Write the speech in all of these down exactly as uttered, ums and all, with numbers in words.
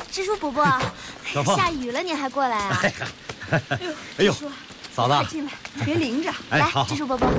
支书伯伯，下雨了你还过来啊？ 哎呦，嫂子， 快进来，别淋着。 来，支书伯伯，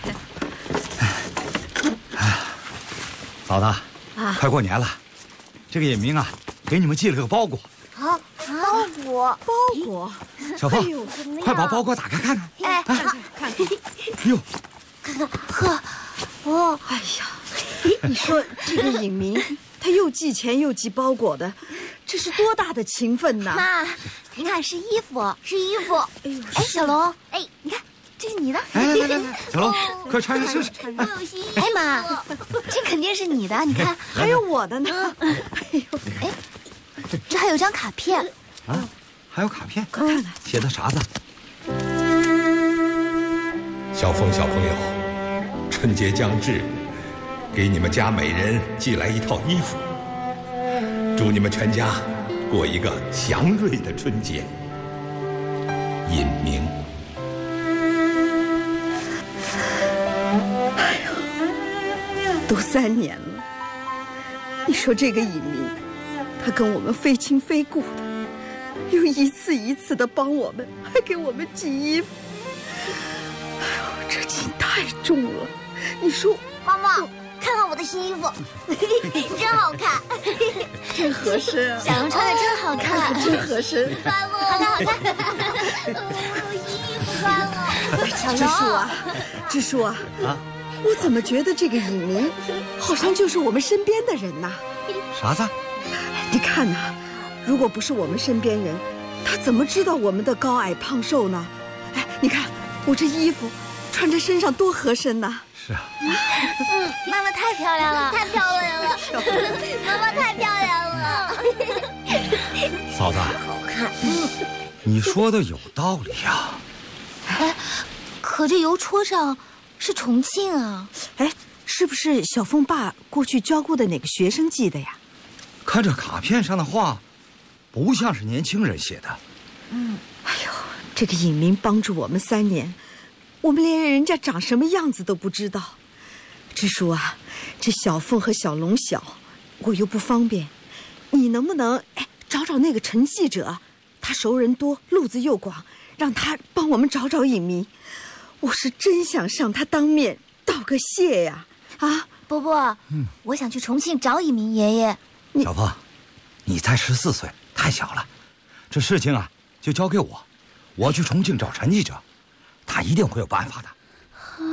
来。嫂子啊，快过年了，这个尹明啊，给你们寄了个包裹。 啊，包裹， 包裹。 小凤，快把包裹打开看看。 哎， 看看看看。 哟， 看看，呵，哦， 哎呀，你说这个尹明，他又寄钱又寄包裹的，这是多大的情分呐！ 妈，你看是衣服，是衣服。哎呦，哎，小龙，哎，你看这是你的。 来来来来来，小龙，快穿上试试。 我有新衣服。哎妈，这肯定是你的，你看， 还有我的呢。哎呦， 哎，这还有张卡片啊，还有卡片， 快看看写的啥子？ 小凤小朋友，春节将至，给你们家每人寄来一套衣服，祝你们全家过一个祥瑞的春节。尹明。 哎呦，都三年了，你说这个尹明，他跟我们非亲非故的，又一次一次的帮我们，还给我们寄衣服。哎呦，这情太重了。你说， 妈妈，看看我的新衣服，真好看， 真合身啊！ 小龙穿的真好看， 真合身。 穿了，好看好看，我有新衣服穿了。小支书啊，支书啊，啊，我怎么觉得这个尹明好像就是我们身边的人呐？ 啥子？ 你看呐，如果不是我们身边人，他怎么知道我们的高矮胖瘦呢？哎，你看我这衣服穿在身上多合身呐！ 是啊。 嗯，妈妈太漂亮了，太漂亮了，妈妈太漂亮了。 嫂子， 好看。嗯， 你说的有道理呀。 哎，可这邮戳上是重庆啊。 哎，是不是小凤爸过去教过的哪个学生寄的呀？ 看这卡片上的话，不像是年轻人写的。 嗯，哎呦，这个尹明帮助我们三年，我们连人家长什么样子都不知道。支书啊，这小凤和小龙小，我又不方便，你能不能哎找找那个陈记者，他熟人多，路子又广，让他帮我们找找尹明。我是真想向他当面道个谢呀！啊， 伯伯，嗯，我想去重庆找尹明爷爷。 小凤，你才十四岁，太小了，这事情啊就交给我，我去重庆找陈记者，他一定会有办法的。